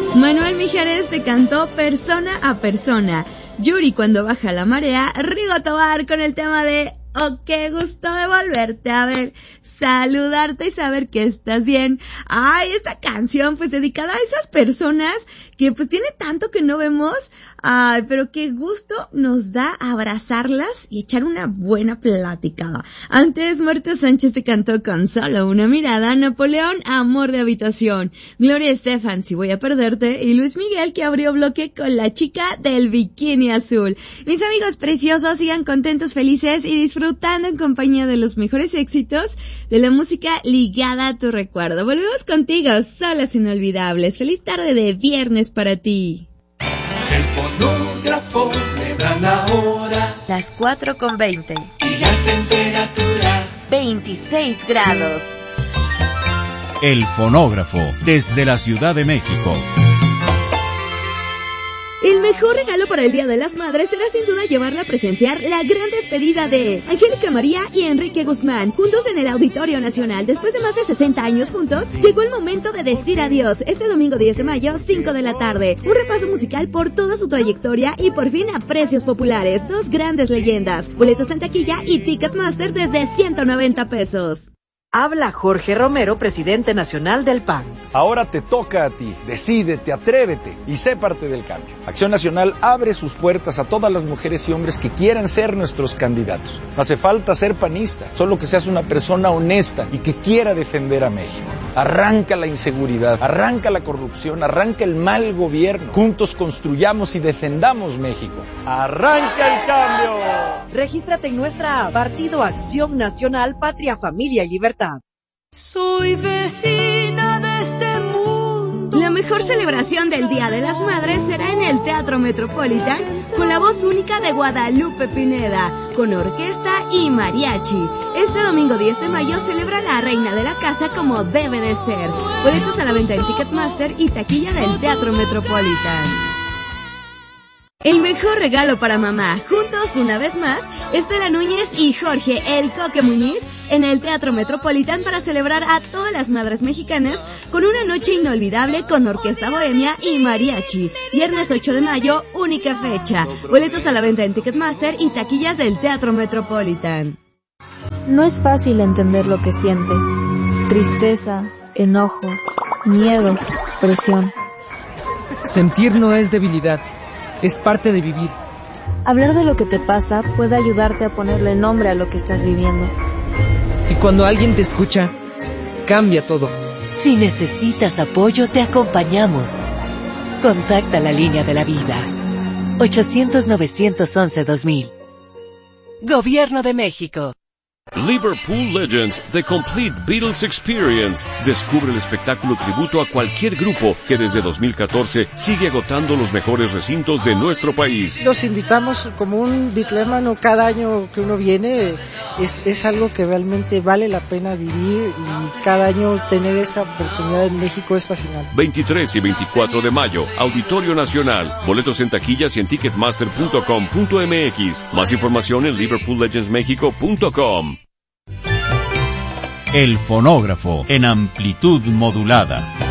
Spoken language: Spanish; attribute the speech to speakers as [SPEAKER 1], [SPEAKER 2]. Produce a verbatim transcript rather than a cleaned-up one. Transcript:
[SPEAKER 1] Manuel Mijares te cantó Persona a Persona. Yuri, Cuando baja la marea. Rigo Tobar con el tema de Oh, qué gusto de volverte a ver, saludarte y saber que estás bien. Ay, esta canción pues dedicada a esas personas que pues tiene tanto que no vemos. Ay, pero qué gusto nos da abrazarlas y echar una buena platicada. Antes, Marta Sánchez te cantó Con solo una mirada. Napoleón, Amor de habitación. Gloria Estefan, Si voy a perderte. Y Luis Miguel, que abrió bloque con La chica del bikini azul. Mis amigos preciosos, sigan contentos, felices y disfrutando en compañía de los mejores éxitos de la música ligada a tu recuerdo. Volvemos contigo, solas inolvidables. Feliz tarde de viernes para ti.
[SPEAKER 2] El fonógrafo le dan ahora
[SPEAKER 3] las cuatro con veinte
[SPEAKER 2] y la temperatura
[SPEAKER 3] veintiséis grados.
[SPEAKER 4] El fonógrafo desde la Ciudad de México.
[SPEAKER 1] El mejor regalo para el Día de las Madres será sin duda llevarla a presenciar la gran despedida de Angélica María y Enrique Guzmán, juntos en el Auditorio Nacional. Después de más de sesenta años juntos, llegó el momento de decir adiós. Este domingo diez de mayo, cinco de la tarde. Un repaso musical por toda su trayectoria y por fin a precios populares. Dos grandes leyendas. Boletos en taquilla y Ticketmaster desde ciento noventa pesos.
[SPEAKER 3] Habla Jorge Romero, presidente nacional del P A N.
[SPEAKER 5] Ahora te toca a ti. Decídete, atrévete y sé parte del cambio. Acción Nacional abre sus puertas a todas las mujeres y hombres que quieran ser nuestros candidatos. No hace falta ser panista, solo que seas una persona honesta y que quiera defender a México. Arranca la inseguridad, arranca la corrupción, arranca el mal gobierno. Juntos construyamos y defendamos México. ¡Arranca el cambio!
[SPEAKER 3] Regístrate en nuestra app Partido Acción Nacional, Patria, Familia y Libertad.
[SPEAKER 6] Soy vecina de este mundo.
[SPEAKER 1] La mejor celebración del Día de las Madres será en el Teatro Metropolitan con la voz única de Guadalupe Pineda, con orquesta y mariachi. Este domingo diez de mayo celebra la reina de la casa como debe de ser. Boletos a la venta en Ticketmaster y taquilla del Teatro Metropolitan. El mejor regalo para mamá, juntos una vez más, Estela Núñez y Jorge El Coque Muñiz en el Teatro Metropolitan para celebrar a todas las madres mexicanas con una noche inolvidable con orquesta bohemia y mariachi. Viernes ocho de mayo, única fecha. Boletos a la venta en Ticketmaster y taquillas del Teatro Metropolitan.
[SPEAKER 7] No es fácil entender lo que sientes. Tristeza, enojo, miedo, presión.
[SPEAKER 8] Sentir no es debilidad. Es parte de vivir.
[SPEAKER 7] Hablar de lo que te pasa puede ayudarte a ponerle nombre a lo que estás viviendo.
[SPEAKER 8] Y cuando alguien te escucha, cambia todo.
[SPEAKER 9] Si necesitas apoyo, te acompañamos. Contacta la línea de la vida. ochocientos, novecientos once, dos mil. Gobierno de México.
[SPEAKER 10] Liverpool Legends, The Complete Beatles Experience. Descubre el espectáculo tributo a cualquier grupo que desde dos mil catorce sigue agotando los mejores recintos de nuestro país.
[SPEAKER 11] Los invitamos como un bitlémano cada año que uno viene. Es, es algo que realmente vale la pena vivir y cada año tener esa oportunidad en México es fascinante.
[SPEAKER 10] veintitrés y veinticuatro de mayo, Auditorio Nacional. Boletos en taquillas y en ticketmaster punto com punto m x. Más información en liverpool legends mexico punto com.
[SPEAKER 4] El fonógrafo en amplitud modulada.